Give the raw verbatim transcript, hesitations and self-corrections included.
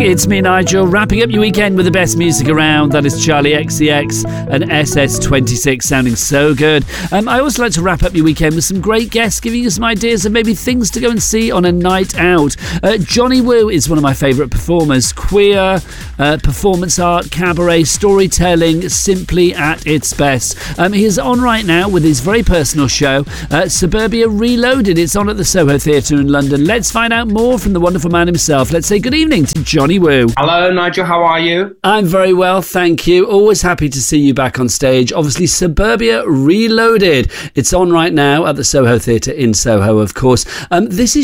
It's me, Nigel, wrapping up your weekend with the best music around. That is Charlie X C X and S S twenty-six, sounding so good. Um, I always like to wrap up your weekend with some great guests, giving you some ideas of maybe things to go and see on a night out. Uh, Johnny Woo is one of my favourite performers. Queer, uh, performance art, cabaret, storytelling, simply at its best. Um, he is on right now with his very personal show, uh, Suburbia Reloaded. It's on at the Soho Theatre in London. Let's find out more from the wonderful man himself. Let's say good evening to Johnny Woo. Hello, Nigel. How are you? I'm very well, thank you. Always happy to see you back on stage. Obviously, Suburbia Reloaded. It's on right now at the Soho Theatre in Soho, of course. Um, this is